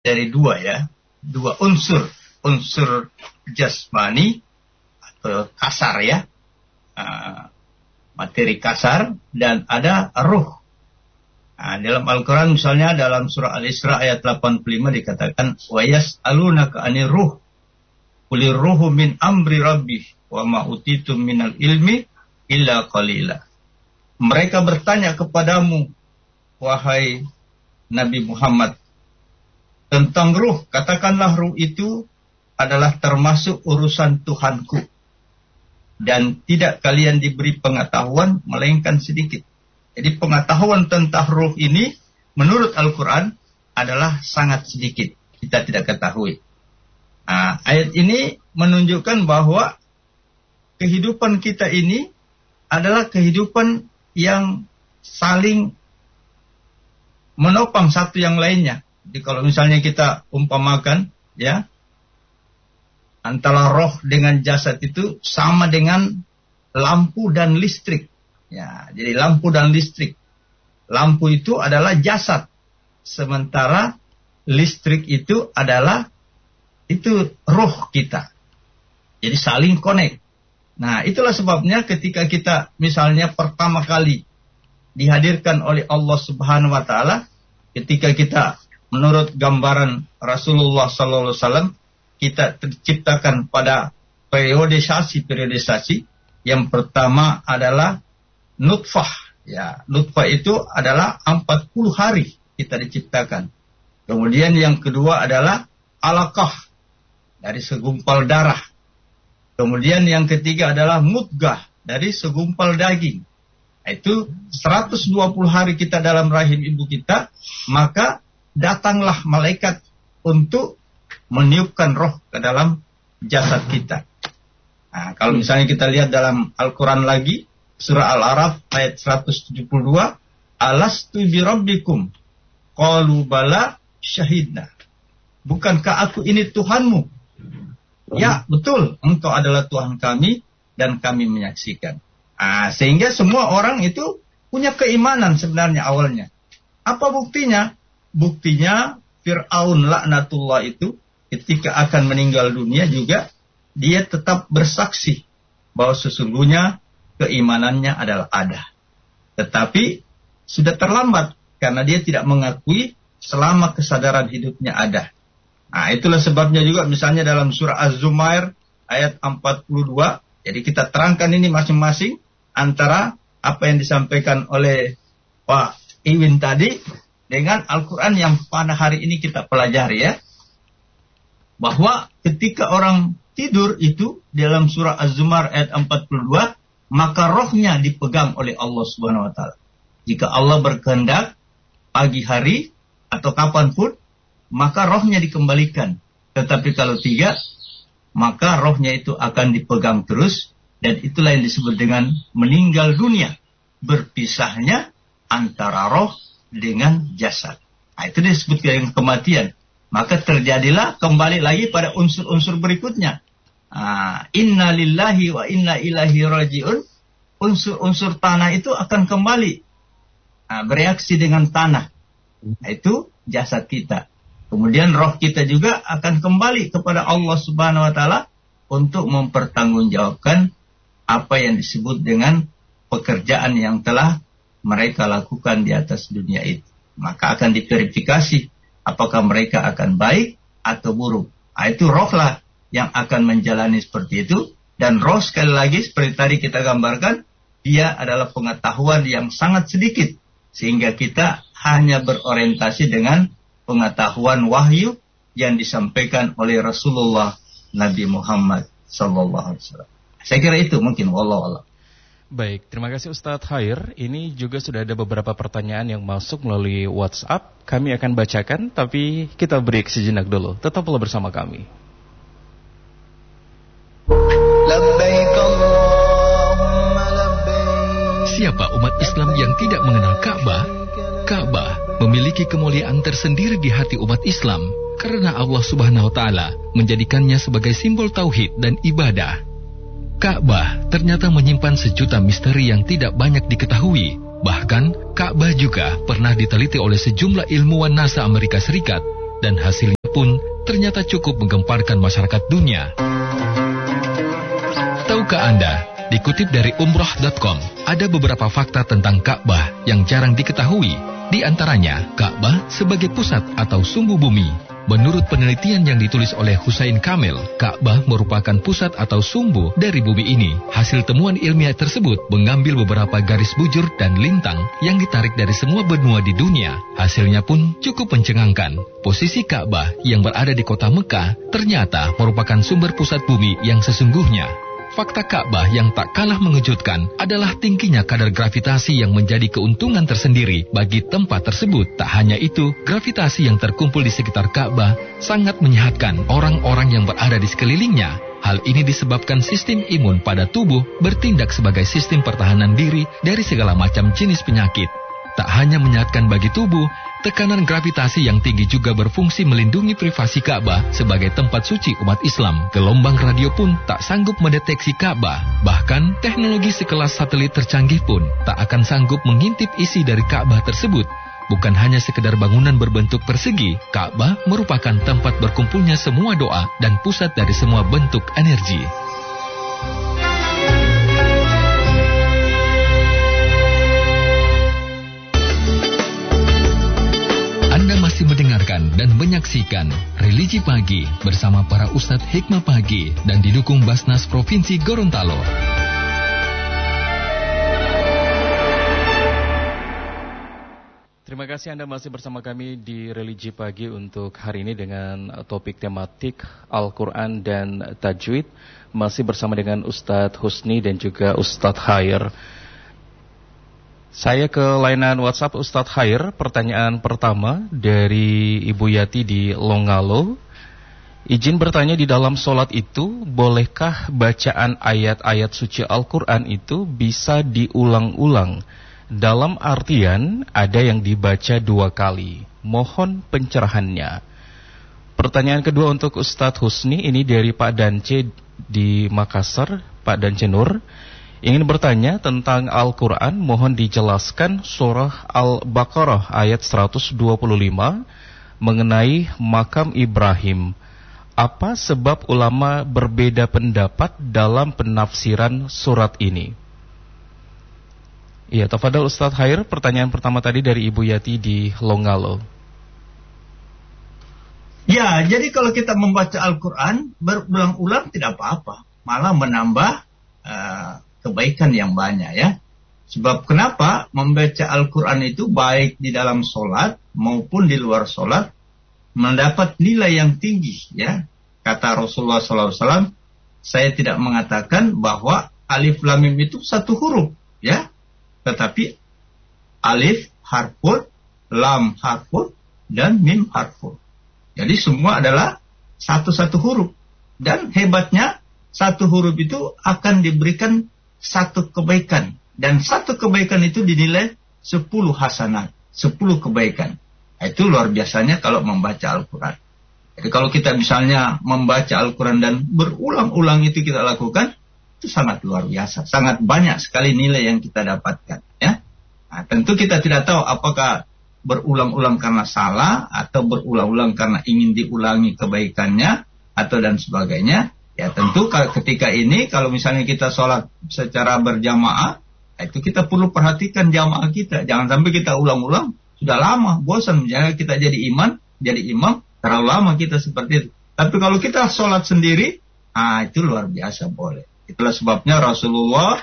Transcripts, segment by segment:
dari dua ya, dua unsur jasmani atau kasar ya, materi kasar, dan ada ruh. Dalam Al-Quran misalnya dalam surah Al-Isra ayat 85 dikatakan wa yas'alunaka 'anir ruh qulir ruhu min amri rabbih wa ma utitum minal ilmi illa qalila. Mereka bertanya kepadamu wahai Nabi Muhammad tentang ruh, katakanlah ruh itu adalah termasuk urusan Tuhanku dan tidak kalian diberi pengetahuan melainkan sedikit. Jadi pengetahuan tentang ruh ini menurut Al-Quran adalah sangat sedikit. Kita tidak ketahui. Ayat ini menunjukkan bahwa kehidupan kita ini adalah kehidupan yang saling menopang satu yang lainnya. Jadi kalau misalnya kita umpamakan ya, antara roh dengan jasad itu sama dengan lampu dan listrik. Ya, jadi lampu dan listrik. Lampu itu adalah jasad, sementara listrik itu adalah roh kita. Jadi saling connect. Nah, itulah sebabnya ketika kita misalnya pertama kali dihadirkan oleh Allah Subhanahu wa taala, ketika kita menurut gambaran Rasulullah sallallahu alaihi wasallam, kita terciptakan pada periodisasi. Yang pertama adalah nutfah. Ya, nutfah itu adalah 40 hari kita diciptakan. Kemudian yang kedua adalah alaqah, dari segumpal darah. Kemudian yang ketiga adalah mudghah, dari segumpal daging. Itu 120 hari kita dalam rahim ibu kita, maka datanglah malaikat untuk meniupkan roh ke dalam jasad kita. Nah, kalau misalnya kita lihat dalam Al-Quran lagi, surah Al-A'raf ayat 172, alastu birabbikum qalu bala syahidna. Bukankah aku ini Tuhanmu? Ya, betul, engkau adalah Tuhan kami dan kami menyaksikan. Sehingga semua orang itu punya keimanan sebenarnya awalnya. Apa buktinya? Buktinya Fir'aun laknatullah itu ketika akan meninggal dunia juga dia tetap bersaksi bahwa sesungguhnya keimanannya adalah ada. Tetapi sudah terlambat karena dia tidak mengakui selama kesadaran hidupnya ada. Nah, itulah sebabnya juga misalnya dalam surah Az-Zumair ayat 42. Jadi kita terangkan ini masing-masing antara apa yang disampaikan oleh Pak Iwin tadi dengan Al-Quran yang pada hari ini kita pelajari ya. Bahwa ketika orang tidur itu dalam surah Az-Zumar ayat 42, maka rohnya dipegang oleh Allah Subhanahu wa taala. Jika Allah berkehendak pagi hari atau kapanpun, maka rohnya dikembalikan. Tetapi kalau tidak, maka rohnya itu akan dipegang terus, dan itulah yang disebut dengan meninggal dunia. Berpisahnya antara roh dengan jasad. Nah, itu disebut dengan kematian. Maka terjadilah kembali lagi pada unsur-unsur berikutnya. Inna lillahi wa inna ilaihi raji'un. Unsur-unsur tanah itu akan kembali bereaksi dengan tanah. Nah, itu jasad kita. Kemudian roh kita juga akan kembali kepada Allah Subhanahu wa taala untuk mempertanggungjawabkan apa yang disebut dengan pekerjaan yang telah mereka lakukan di atas dunia itu. Maka akan diverifikasi apakah mereka akan baik atau buruk. Nah, itu roh lah yang akan menjalani seperti itu. Dan roh sekali lagi seperti tadi kita gambarkan, dia adalah pengetahuan yang sangat sedikit. Sehingga kita hanya berorientasi dengan pengetahuan wahyu yang disampaikan oleh Rasulullah Nabi Muhammad SAW. Saya kira itu mungkin, wallahu a'lam. Baik, terima kasih Ustadz Khair. Ini juga sudah ada beberapa pertanyaan yang masuk melalui WhatsApp. Kami akan bacakan, tapi kita break sejenak dulu. Tetaplah bersama kami. Siapa umat Islam yang tidak mengenal Ka'bah? Ka'bah memiliki kemuliaan tersendiri di hati umat Islam karena Allah Subhanahu wa taala menjadikannya sebagai simbol tauhid dan ibadah. Ka'bah ternyata menyimpan sejuta misteri yang tidak banyak diketahui. Bahkan, Ka'bah juga pernah diteliti oleh sejumlah ilmuwan NASA Amerika Serikat dan hasilnya pun ternyata cukup menggemparkan masyarakat dunia. Tahukah Anda, dikutip dari umrah.com, ada beberapa fakta tentang Ka'bah yang jarang diketahui. Di antaranya, Ka'bah sebagai pusat atau sumbu bumi. Menurut penelitian yang ditulis oleh Hussein Kamil, Ka'bah merupakan pusat atau sumbu dari bumi ini. Hasil temuan ilmiah tersebut mengambil beberapa garis bujur dan lintang yang ditarik dari semua benua di dunia. Hasilnya pun cukup mencengangkan. Posisi Ka'bah yang berada di kota Mekah ternyata merupakan sumber pusat bumi yang sesungguhnya. Fakta Ka'bah yang tak kalah mengejutkan adalah tingginya kadar gravitasi yang menjadi keuntungan tersendiri bagi tempat tersebut. Tak hanya itu, gravitasi yang terkumpul di sekitar Ka'bah sangat menyehatkan orang-orang yang berada di sekelilingnya. Hal ini disebabkan sistem imun pada tubuh bertindak sebagai sistem pertahanan diri dari segala macam jenis penyakit. Tak hanya menyehatkan bagi tubuh, tekanan gravitasi yang tinggi juga berfungsi melindungi privasi Ka'bah sebagai tempat suci umat Islam. Gelombang radio pun tak sanggup mendeteksi Ka'bah. Bahkan, teknologi sekelas satelit tercanggih pun tak akan sanggup mengintip isi dari Ka'bah tersebut. Bukan hanya sekedar bangunan berbentuk persegi, Ka'bah merupakan tempat berkumpulnya semua doa dan pusat dari semua bentuk energi. Anda masih mendengarkan dan menyaksikan Religi Pagi bersama para Ustadz Hikmah Pagi dan didukung Basnas Provinsi Gorontalo. Terima kasih Anda masih bersama kami di Religi Pagi untuk hari ini dengan topik tematik Al-Quran dan Tajwid. Masih bersama dengan Ustadz Husni dan juga Ustadz Khair. Saya ke layanan WhatsApp Ustadz Khair. Pertanyaan pertama dari Ibu Yati di Longalo. Izin bertanya, di dalam sholat itu bolehkah bacaan ayat-ayat suci Al-Quran itu bisa diulang-ulang? Dalam artian ada yang dibaca 2 kali. Mohon pencerahannya. Pertanyaan kedua untuk Ustadz Husni, ini dari Pak Dance di Makassar. Pak Dance Nur ingin bertanya tentang Al-Quran. Mohon dijelaskan surah Al-Baqarah ayat 125 mengenai makam Ibrahim. Apa sebab ulama berbeda pendapat dalam penafsiran surat ini? Iya, tafadhal Ustadz Khair. Pertanyaan pertama tadi dari Ibu Yati di Longalo. Ya, jadi kalau kita membaca Al-Quran berulang-ulang tidak apa-apa, malah menambah kebaikan yang banyak ya. Sebab kenapa membaca Al-Quran itu baik di dalam sholat maupun di luar sholat mendapat nilai yang tinggi ya. Kata Rasulullah SAW, saya tidak mengatakan bahwa alif lam mim itu satu huruf ya, tetapi alif harfun, lam harfun, dan mim harfun. Jadi semua adalah satu-satu huruf. Dan hebatnya satu huruf itu akan diberikan satu kebaikan. Dan satu kebaikan itu dinilai 10 hasanat, 10 kebaikan. Itu luar biasanya kalau membaca Al-Quran. Jadi kalau kita misalnya membaca Al-Quran dan berulang-ulang itu kita lakukan, itu sangat luar biasa. Sangat banyak sekali nilai yang kita dapatkan. Ya. Nah, tentu kita tidak tahu apakah berulang-ulang karena salah atau berulang-ulang karena ingin diulangi kebaikannya atau dan sebagainya. Ya tentu ketika ini kalau misalnya kita sholat secara berjamaah, itu kita perlu perhatikan jamaah kita. Jangan sampai kita ulang-ulang, sudah lama, bosan. Jangan kita jadi imam, terlalu lama kita seperti itu. Tapi kalau kita sholat sendiri, itu luar biasa boleh. Itulah sebabnya Rasulullah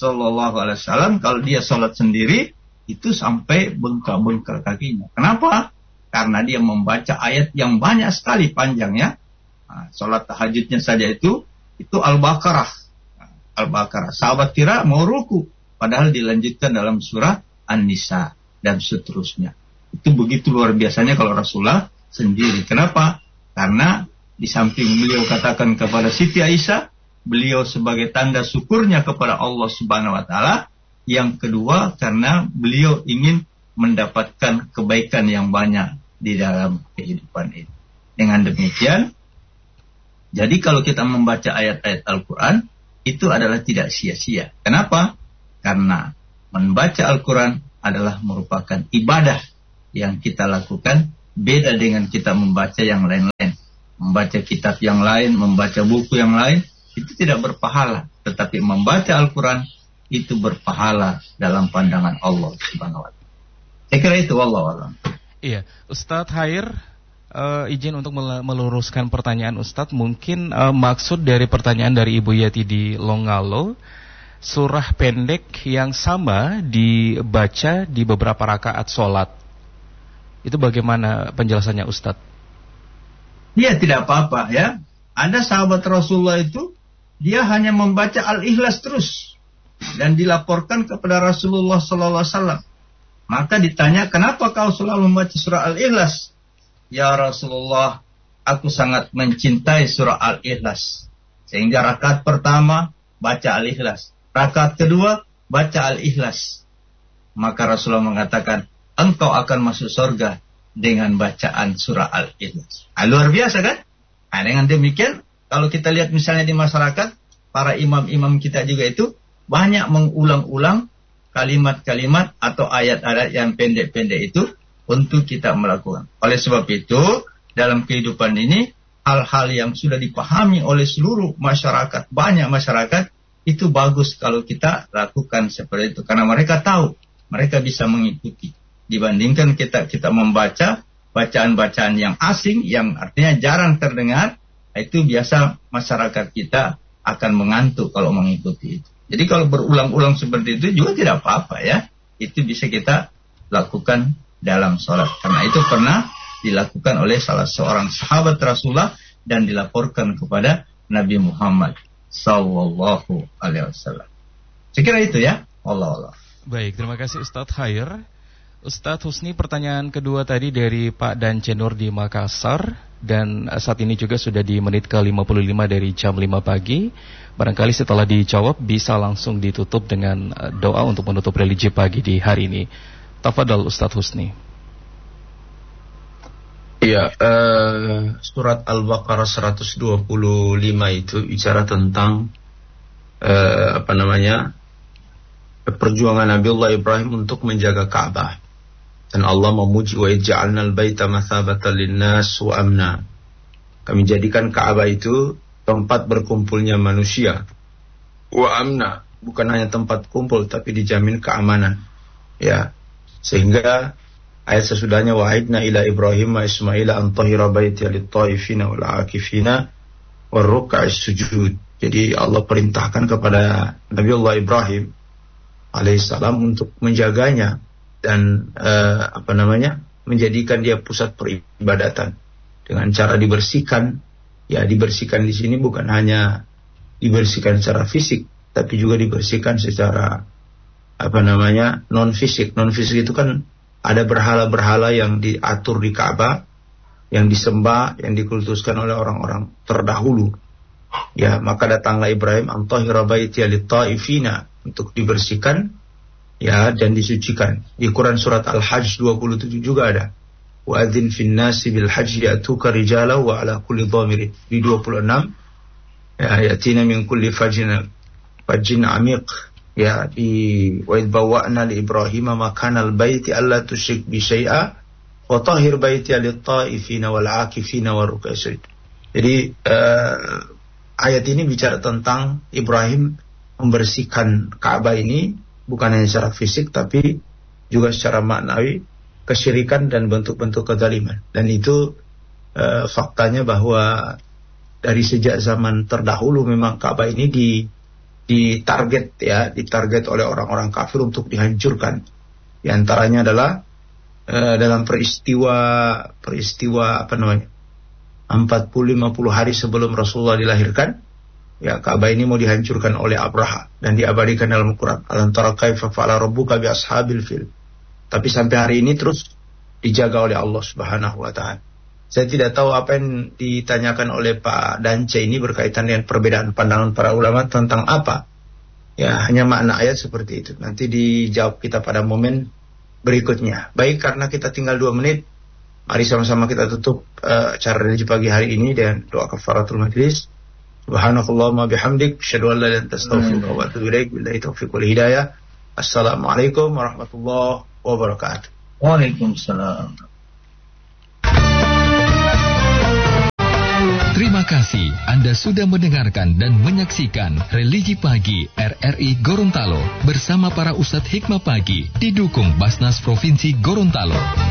SAW kalau dia sholat sendiri, itu sampai bengkak-bengkak kakinya. Kenapa? Karena dia membaca ayat yang banyak sekali panjangnya. Sholat tahajudnya saja itu Al-Baqarah. Al-Baqarah. Sahabat kira mau ruku, padahal dilanjutkan dalam surah An-Nisa dan seterusnya. Itu begitu luar biasanya kalau Rasulullah sendiri. Kenapa? Karena di samping beliau katakan kepada Siti Aisyah, beliau sebagai tanda syukurnya kepada Allah Subhanahu wa taala. Yang kedua, karena beliau ingin mendapatkan kebaikan yang banyak di dalam kehidupan ini. Dengan demikian, jadi kalau kita membaca ayat-ayat Al-Quran, itu adalah tidak sia-sia. Kenapa? Karena membaca Al-Quran adalah merupakan ibadah yang kita lakukan Beda dengan kita membaca yang lain-lain. Membaca kitab yang lain, membaca buku yang lain, itu tidak berpahala. Tetapi membaca Al-Quran itu berpahala dalam pandangan Allah Subhanahu wa Ta'ala. Saya kira itu, wallahu a'lam. Iya, Ustadz Khair, izin untuk meluruskan pertanyaan Ustadz. Mungkin maksud dari pertanyaan dari Ibu Yati di Longalo, surah pendek yang sama dibaca di beberapa rakaat sholat. Itu bagaimana penjelasannya Ustadz? Dia tidak apa-apa ya. Ada sahabat Rasulullah itu, dia hanya membaca Al-Ikhlas terus. Dan dilaporkan kepada Rasulullah sallallahu alaihi wasallam. Maka ditanya, kenapa kau selalu membaca surah Al-Ikhlas? Ya Rasulullah, aku sangat mencintai surah Al-Ikhlas. Sehingga rakaat pertama baca Al-Ikhlas, rakaat kedua baca Al-Ikhlas. Maka Rasulullah mengatakan, engkau akan masuk surga dengan bacaan surah Al-Ikhlas. Luar biasa kan? Dengan demikian, kalau kita lihat misalnya di masyarakat, para imam-imam kita juga itu banyak mengulang-ulang kalimat-kalimat atau ayat-ayat yang pendek-pendek itu untuk kita melakukan. Oleh sebab itu, dalam kehidupan ini, hal-hal yang sudah dipahami oleh seluruh masyarakat, banyak masyarakat, itu bagus kalau kita lakukan seperti itu. Karena mereka tahu, mereka bisa mengikuti. Dibandingkan kita membaca bacaan-bacaan yang asing, yang artinya jarang terdengar, itu biasa masyarakat kita akan mengantuk kalau mengikuti itu. Jadi kalau berulang-ulang seperti itu juga tidak apa-apa ya. Itu bisa kita lakukan dalam sholat. Karena itu pernah dilakukan oleh salah seorang sahabat Rasulullah dan dilaporkan kepada Nabi Muhammad sallallahu alaihi wasallam. Saya kira itu ya. Allah. Baik, terima kasih Ustadz Khair. Ustadz Husni, pertanyaan kedua tadi dari Pak Dance Nur di Makassar. Dan saat ini juga sudah di menit ke-55 dari jam 5 pagi. Barangkali setelah dijawab bisa langsung ditutup dengan doa untuk menutup religi pagi di hari ini. Tafadhal Ustadz Husni. Iya, surat Al-Baqarah 125 itu bicara tentang perjuangan Nabiullah Ibrahim untuk menjaga Ka'bah. Dan Allah memuji, wa ja'alnal baita mathabatan linnas wa amna. Kami jadikan Ka'bah itu tempat berkumpulnya manusia. Wa amna, bukan hanya tempat kumpul tapi dijamin keamanan. Ya. Sehingga ayat sesudahnya wa'idna ila Ibrahim wa Ismail an tahira baiti lit-taifina wal 'akifina war ruk'is sujud. Jadi Allah perintahkan kepada Nabiullah Ibrahim alaihissalam untuk menjaganya dan menjadikan dia pusat peribadatan dengan cara dibersihkan. Ya, dibersihkan di sini bukan hanya dibersihkan secara fisik, tapi juga dibersihkan secara non fisik. Non fisik itu kan ada berhala-berhala yang diatur di Ka'bah, yang disembah, yang dikultuskan oleh orang-orang terdahulu. Ya, maka datanglah Ibrahim an tahira baiti lit-taifina untuk dibersihkan. Ya, dan disucikan. Di Quran surat Al-Hajj 27 juga ada. Wa adzin fin nasi bil hajji ya'tuka rijala wa ala kulli dhamirin. Di 26 ya yatina min kulli fajjin amiq. Ya, di wa id bawwa'na li Ibrahim makanal baiti alla tusyrik bi syai'a wa tahhir baiti lit-taifina wal 'akifina war ruk'is sujud. Jadi ayat ini bicara tentang Ibrahim membersihkan Ka'bah ini bukan hanya secara fisik tapi juga secara maknawi, kesyirikan dan bentuk-bentuk kezaliman. Dan itu faktanya bahwa dari sejak zaman terdahulu memang Ka'bah ini ditarget oleh orang-orang kafir untuk dihancurkan. Di antaranya adalah dalam peristiwa 40-50 hari sebelum Rasulullah dilahirkan. Ya, Ka'bah ini mau dihancurkan oleh Abraha dan diabadikan dalam Al-Quran. Alam tara kaifa fa'ala rabbuka bi ashabil fil. Tapi sampai hari ini terus dijaga oleh Allah Subhanahu wa Ta'ala. Saya tidak tahu apa yang ditanyakan oleh Pak Dance ini berkaitan dengan perbedaan pandangan para ulama tentang apa. Ya, hanya makna ayat seperti itu. Nanti dijawab kita pada momen berikutnya. Baik, karena kita tinggal 2 menit, mari sama-sama kita tutup acara religi pagi hari ini dengan doa kafaratul majlis. Subhanakallahumma bihamdik, asyhadu an la ilaha illa anta astaghfiruka wa atubu ilaik. Billahi taufiq wal hidayah. Assalamualaikum warahmatullahi wabarakatuh. Waalaikumsalam. Terima kasih Anda sudah mendengarkan dan menyaksikan Religi Pagi RRI Gorontalo bersama para Ustadz Hikmah Pagi didukung Basnas Provinsi Gorontalo.